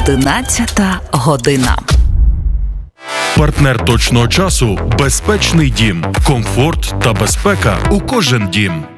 11 година. Партнер точного часу – безпечний дім. Комфорт та безпека у кожен дім.